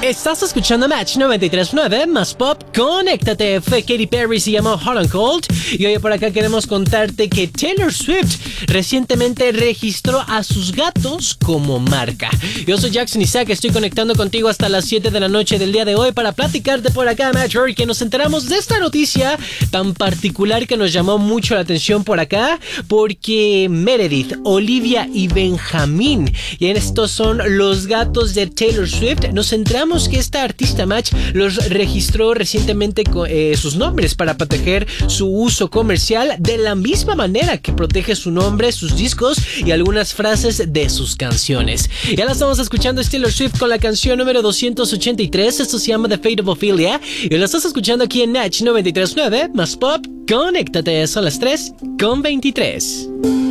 Estás escuchando Match 93.9 más Pop. Conéctate. Fue Katy Perry, se llamó Hot and Cold. Y hoy por acá queremos contarte que Taylor Swift recientemente registró a sus gatos como marca. Yo soy Jackson Isaac, estoy conectando contigo hasta las 7 de la noche del día de hoy para platicarte por acá, Match, que nos enteramos de esta noticia tan particular que nos llamó mucho la atención por acá, porque Meredith, Olivia y Benjamín, y en estos son los gatos de Taylor Swift, nos enteramos que esta artista, Match, los registró recientemente con sus nombres para proteger su uso comercial de la misma manera que protege su nombre, sus discos y algunas frases de sus canciones. Ya la estamos escuchando, Taylor Swift, con la canción número 283. Esto se llama The Fate of Ophelia y lo estás escuchando aquí en Match 93.9 más Pop. Conéctate, son las 3:23.